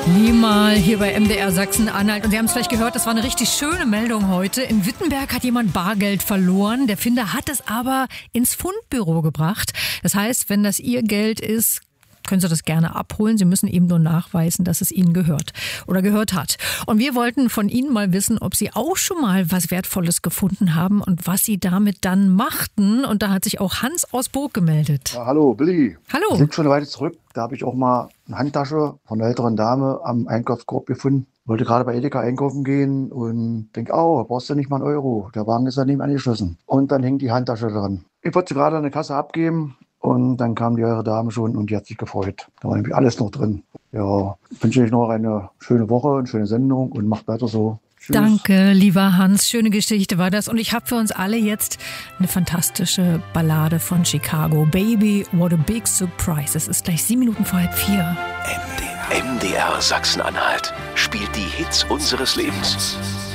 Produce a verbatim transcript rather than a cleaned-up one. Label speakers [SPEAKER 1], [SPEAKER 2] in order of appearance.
[SPEAKER 1] Niemal hier bei M D R Sachsen-Anhalt. Und Sie haben es vielleicht gehört, das war eine richtig schöne Meldung heute. In Wittenberg hat jemand Bargeld verloren. Der Finder hat es aber ins Fundbüro gebracht. Das heißt, wenn das Ihr Geld ist, können Sie das gerne abholen. Sie müssen eben nur nachweisen, dass es Ihnen gehört oder gehört hat. Und wir wollten von Ihnen mal wissen, ob Sie auch schon mal was Wertvolles gefunden haben und was Sie damit dann machten. Und da hat sich auch Hans aus Burg gemeldet.
[SPEAKER 2] Ja, hallo, Billy.
[SPEAKER 1] Hallo.
[SPEAKER 2] Das liegt schon eine Weile zurück. Da habe ich auch mal eine Handtasche von einer älteren Dame am Einkaufskorb gefunden. Wollte gerade bei Edeka einkaufen gehen und denke, oh, brauchst du nicht mal einen Euro. Der Wagen ist ja nicht angeschlossen. Und dann hängt die Handtasche dran. Ich wollte sie gerade an der Kasse abgeben. Und dann kam die eure Dame schon und die hat sich gefreut. Da war nämlich alles noch drin. Ja, wünsche euch noch eine schöne Woche, eine schöne Sendung und macht weiter so. Tschüss.
[SPEAKER 1] Danke, lieber Hans. Schöne Geschichte war das. Und ich habe für uns alle jetzt eine fantastische Ballade von Chicago. Baby, what a big surprise. Es ist gleich sieben Minuten vor halb vier.
[SPEAKER 3] M D R Sachsen-Anhalt spielt die Hits unseres Lebens.